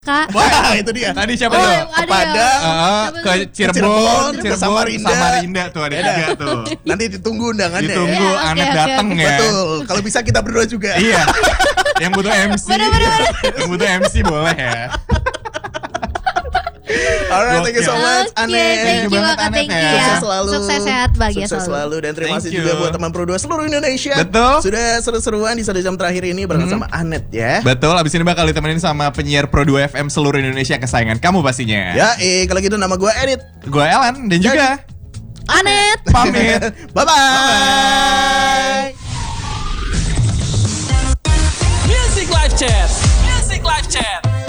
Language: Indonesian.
Kak. Wah, itu dia. Tadi siapa Oh, tuh? ada Padang, Ke Cirebon, ke Samarinda tuh ada tiga tuh. Nanti ditunggu undangannya. Ditunggu Ya, Anet oke, dateng oke. ya. Betul. Kalau bisa kita berdua juga. Iya. Yang butuh MC. Bener. Yang butuh MC boleh ya. Alright, thank you so much, Oke, Anet. thank you banget, Kak, Anet, thank ya. you ya. Sukses selalu. Sukses sehat bahagia Sukses selalu. Dan terima Thank kasih you. juga buat teman Pro 2 seluruh Indonesia. Betul. Sudah seru-seruan di 1 jam terakhir ini bareng sama Anet ya. Betul, abis ini bakal ditemenin sama penyiar Pro 2 FM seluruh Indonesia kesayangan kamu pastinya. Ya, kalau gitu nama gue Edit. Gue Elan dan juga Anet. pamit. Bye-bye. Music Live Chat.